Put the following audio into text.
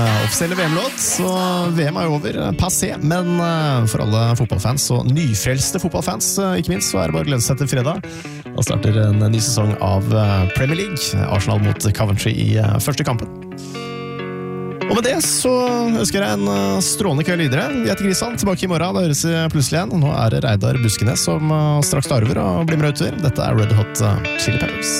Offisielle VM-låt, så VM jo over, passé, men for alle fotballfans og nyfrelste fotballfans, ikke minst, så det bare å glede seg til fredag. Da starter en ny sesong av Premier League, Arsenal mot Coventry i første kampen. Og med det så ønsker jeg en strålende kveld videre. Jeg heter Kristian, tilbake i morgen, da høres vi plutselig igjen. Nå det Reidar Buskenes som straks starver og blir med utover. Dette Red Hot Chili Peppers.